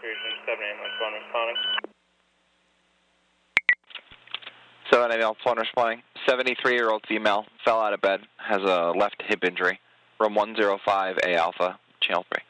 Fusion 781 responding. 781 phone responding. 73-year-old female, fell out of bed, has a left hip injury. Room 105, A Alpha, channel 3.